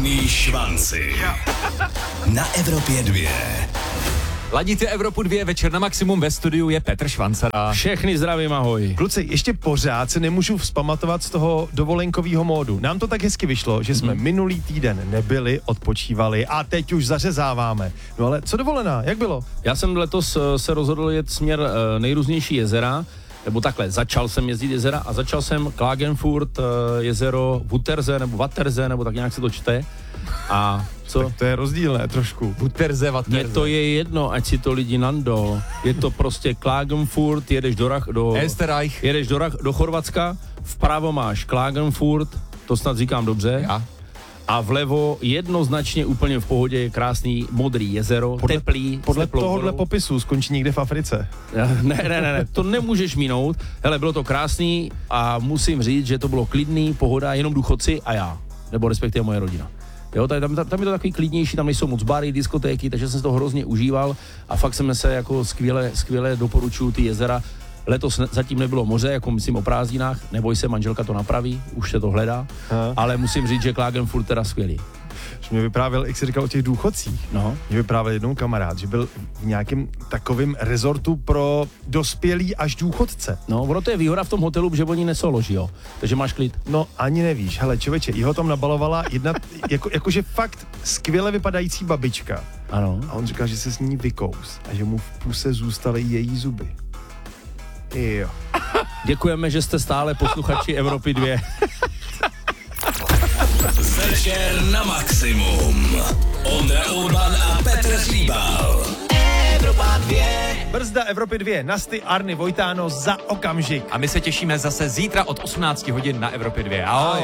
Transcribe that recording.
Švanci. Na Evropě 2. Ladíte Evropu 2, večer na maximum, ve studiu je Petr Švancara. Všechny zdravím, ahoj. Kluci, ještě pořád se nemůžu vzpamatovat z toho dovolenkového módu. Nám to tak hezky vyšlo, že jsme minulý týden nebyli, odpočívali a teď už zařezáváme. No ale co dovolená, jak bylo? Já jsem letos se rozhodl jet směr nejrůznější jezera, nebo takhle, začal jsem jezdit jezera a začal jsem Klagenfurt, jezero Wuttersee, nebo Wattersee, nebo tak nějak se to čte. A co? Tak to je rozdílné trošku. Wuttersee, Wattersee. Mně to je jedno, ať si to lidi nando. Je to prostě Klagenfurt, jedeš do Chorvatska, vpravo máš Klagenfurt, to snad říkám dobře. Ja. A vlevo jednoznačně úplně v pohodě je krásný modrý jezero, teplý. Podle tohohle popisu skončí někde v Africe. Ne, to nemůžeš minout. Hele, bylo to krásný a musím říct, že to bylo klidný, pohoda, jenom důchodci a já, nebo respektive moje rodina. Jo, tam je to takový klidnější, tam nejsou moc bary, diskotéky, takže jsem si to hrozně užíval a fakt jsem se jako skvěle doporučuju ty jezera. Letos zatím nebylo moře, jako myslím o prázdninách, neboj se, manželka to napraví, už se to hledá, ale musím říct, že Klagenfurt teda skvělý. Mě vyprávěl, jak jsi říkal o těch důchodcích, mě vyprávěl jednou kamarád, že byl v nějakém takovém rezortu pro dospělý až důchodce. No, ono to je výhoda v tom hotelu, že oni nesoloží, jo, takže máš klid. No, ani nevíš, hele člověče, jeho tam nabalovala jedna, jakože fakt skvěle vypadající babička. Ano. A on říkal, že se s ní vykous a že mu v puse zůstaly její zuby. Jo. Děkujeme, že jste stále posluchači Evropy 2. Večer na maximum. Ondra Urban a Petr Slíbal. Evropa 2. Brzda Evropy 2, Nasty, Arny, Vojtáno za okamžik. A my se těšíme zase zítra od 18 hodin na Evropě 2. Ahoj.